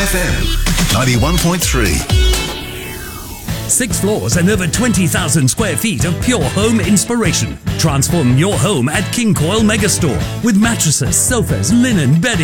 FM 91.3. 6 floors and over 20,000 square feet of pure home inspiration. Transform your home at King Coil Megastore with mattresses, sofas, linen, bedding,